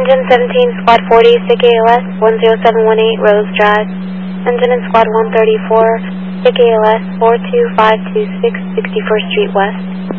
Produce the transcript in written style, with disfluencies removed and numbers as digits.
Engine 17, Squad 40, SIC ALS, 10718 Rose Drive. Engine in Squad 134, SIC ALS, 42526, 61st Street West.